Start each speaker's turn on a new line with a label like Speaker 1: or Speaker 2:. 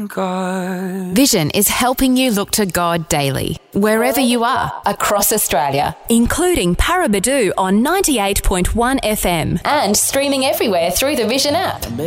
Speaker 1: God.
Speaker 2: Vision is helping you look to God daily, wherever you are, across Australia, including Parabadoo on 98.1 FM and streaming everywhere through the Vision app.